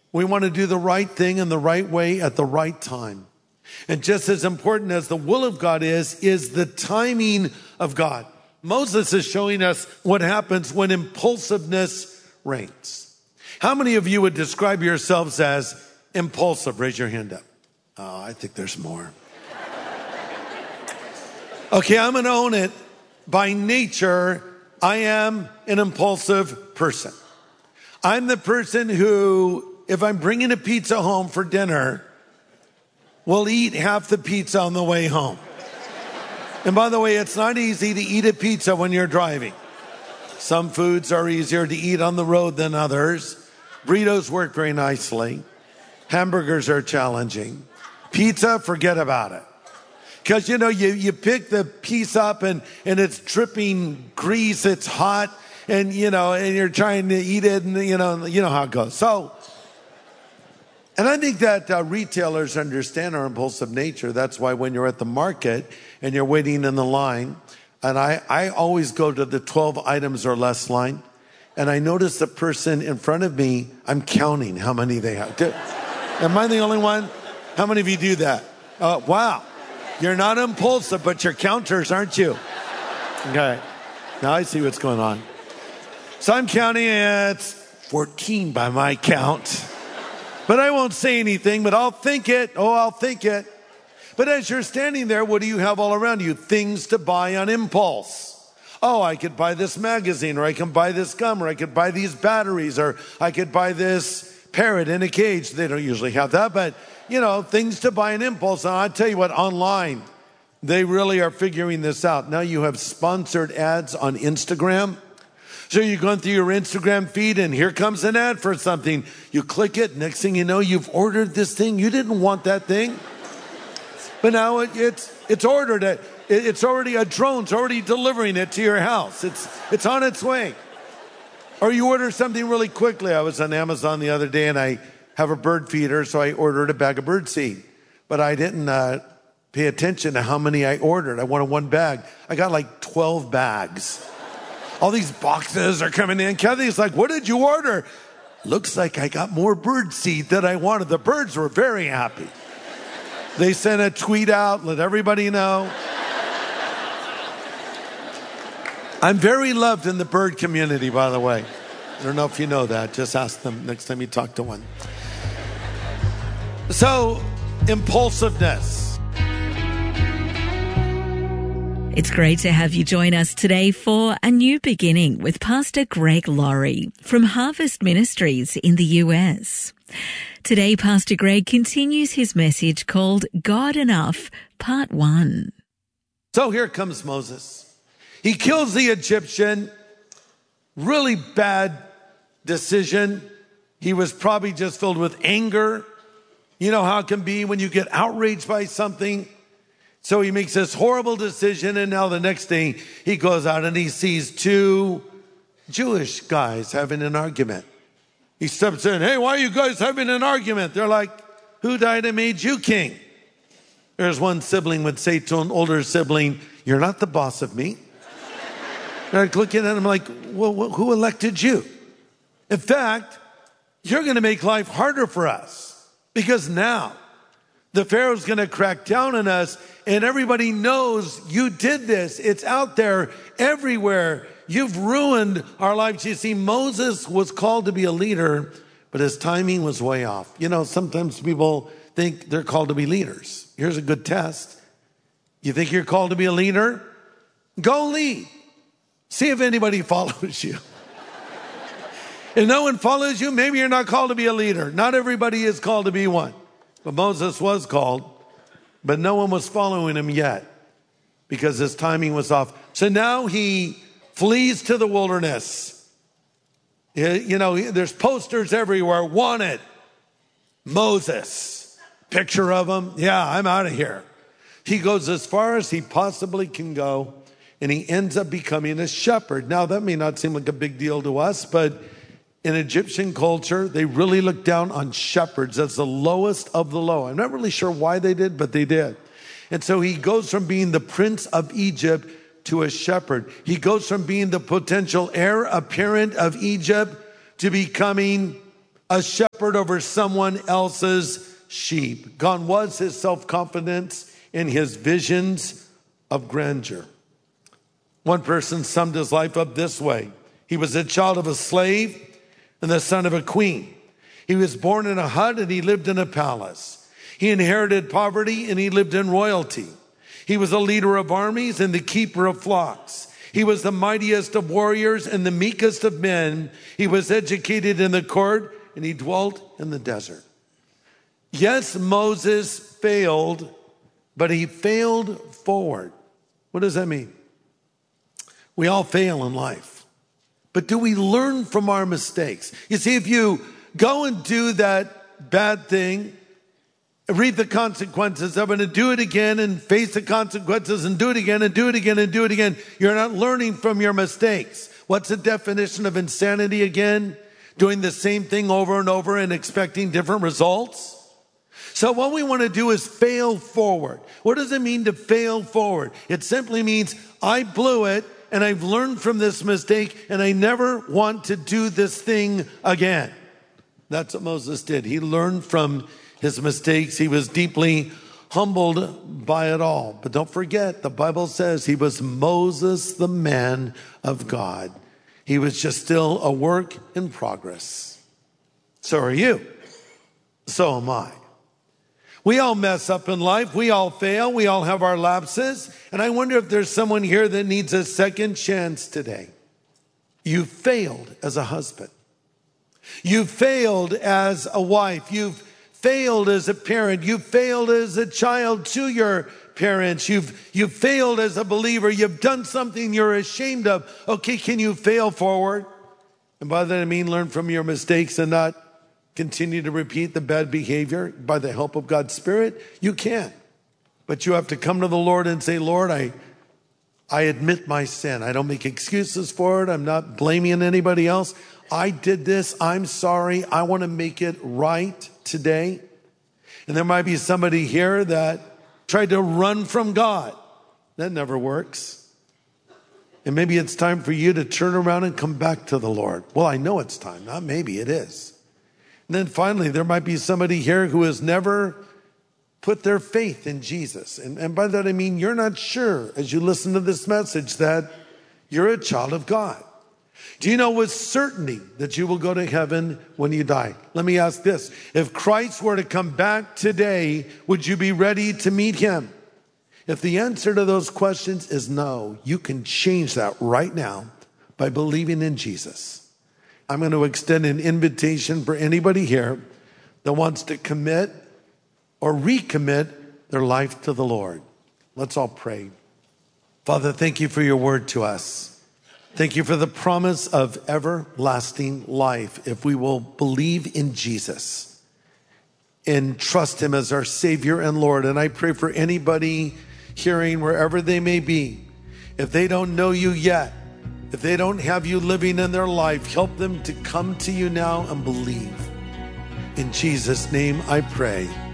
We want to do the right thing in the right way at the right time. And just as important as the will of God is the timing of God. Moses is showing us what happens when impulsiveness reigns. How many of you would describe yourselves as impulsive? Raise your hand up. Oh, I think there's more. Okay, I'm going to own it. By nature, I am an impulsive person. I'm the person who, if I'm bringing a pizza home for dinner, will eat half the pizza on the way home. And by the way, it's not easy to eat a pizza when you're driving. Some foods are easier to eat on the road than others. Burritos work very nicely. Hamburgers are challenging. Pizza, forget about it. Because, you pick the piece up and it's dripping grease, it's hot, and you're trying to eat it, and you know how it goes. So, and I think that retailers understand our impulsive nature. That's why when you're at the market and you're waiting in the line, and I always go to the 12 items or less line, and I notice the person in front of me, I'm counting how many they have. Am I the only one? How many of you do that? Wow. You're not impulsive, but you're counters, aren't you? Okay. Now I see what's going on. So I'm counting, it's 14 by my count. But I won't say anything, but I'll think it. Oh, I'll think it. But as you're standing there, what do you have all around you? Things to buy on impulse. Oh, I could buy this magazine, or I can buy this gum, or I could buy these batteries, or I could buy this parrot in a cage. They don't usually have that, but things to buy on impulse. And I tell you what, online, they really are figuring this out. Now you have sponsored ads on Instagram. So you're going through your Instagram feed and here comes an ad for something. You click it. Next thing you know, you've ordered this thing. You didn't want that thing. But now it's ordered. It's already a drone's already delivering it to your house. It's on its way. Or you order something really quickly. I was on Amazon the other day and I have a bird feeder, so I ordered a bag of bird seed. But I didn't pay attention to how many I ordered. I wanted one bag. I got like 12 bags. All these boxes are coming in. Kathy's like, what did you order? Looks like I got more bird seed than I wanted. The birds were very happy. They sent a tweet out, let everybody know. I'm very loved in the bird community, by the way. I don't know if you know that. Just ask them next time you talk to one. So, impulsiveness. It's great to have you join us today for A New Beginning with Pastor Greg Laurie from Harvest Ministries in the US. Today, Pastor Greg continues his message called God Enough, Part 1. So here comes Moses. He kills the Egyptian. Really bad decision. He was probably just filled with anger. You know how it can be when you get outraged by something. So he makes this horrible decision, and now the next day he goes out and he sees two Jewish guys having an argument. He steps in, hey, why are you guys having an argument? They're like, who died and made you king? There's one sibling would say to an older sibling, you're not the boss of me. And I'm looking at him like, well, who elected you? In fact, you're going to make life harder for us. Because now the Pharaoh's going to crack down on us and everybody knows you did this. It's out there everywhere. You've ruined our lives. You see, Moses was called to be a leader, but his timing was way off. Sometimes people think they're called to be leaders. Here's a good test. You think you're called to be a leader? Go lead. See if anybody follows you. If no one follows you, maybe you're not called to be a leader. Not everybody is called to be one. But Moses was called, but no one was following him yet because his timing was off. So now he flees to the wilderness. There's posters everywhere. Wanted. Moses. Picture of him. Yeah, I'm out of here. He goes as far as he possibly can go, and he ends up becoming a shepherd. Now, that may not seem like a big deal to us, but in Egyptian culture, they really looked down on shepherds as the lowest of the low. I'm not really sure why they did, but they did. And so he goes from being the prince of Egypt to a shepherd. He goes from being the potential heir apparent of Egypt to becoming a shepherd over someone else's sheep. Gone was his self-confidence and his visions of grandeur. One person summed his life up this way. He was a child of a slave and the son of a queen. He was born in a hut and he lived in a palace. He inherited poverty and he lived in royalty. He was a leader of armies and the keeper of flocks. He was the mightiest of warriors and the meekest of men. He was educated in the court and he dwelt in the desert. Yes, Moses failed, but he failed forward. What does that mean? We all fail in life. But do we learn from our mistakes? You see, if you go and do that bad thing, reap the consequences of it, and do it again and face the consequences and do it again and do it again and do it again, you're not learning from your mistakes. What's the definition of insanity again? Doing the same thing over and over and expecting different results? So what we want to do is fail forward. What does it mean to fail forward? It simply means I blew it and I've learned from this mistake and I never want to do this thing again. That's what Moses did. He learned from his mistakes. He was deeply humbled by it all. But don't forget, the Bible says he was Moses, the man of God. He was just still a work in progress. So are you. So am I. We all mess up in life. We all fail. We all have our lapses. And I wonder if there's someone here that needs a second chance today. You failed as a husband. You failed as a wife. You've failed as a parent. You failed as a child to your parents. You've failed as a believer. You've done something you're ashamed of. Okay, can you fail forward? And by that I mean learn from your mistakes and not continue to repeat the bad behavior by the help of God's Spirit? You can. But you have to come to the Lord and say, Lord, I admit my sin. I don't make excuses for it. I'm not blaming anybody else. I did this. I'm sorry. I want to make it right today. And there might be somebody here that tried to run from God. That never works. And maybe it's time for you to turn around and come back to the Lord. Well, I know it's time. Not maybe, it is. And then finally, there might be somebody here who has never put their faith in Jesus. And by that I mean you're not sure as you listen to this message that you're a child of God. Do you know with certainty that you will go to heaven when you die? Let me ask this. If Christ were to come back today, would you be ready to meet him? If the answer to those questions is no, you can change that right now by believing in Jesus. I'm going to extend an invitation for anybody here that wants to commit or recommit their life to the Lord. Let's all pray. Father, thank you for your word to us. Thank you for the promise of everlasting life if we will believe in Jesus and trust him as our Savior and Lord. And I pray for anybody hearing wherever they may be, if they don't know you yet, if they don't have you living in their life, help them to come to you now and believe. In Jesus' name I pray.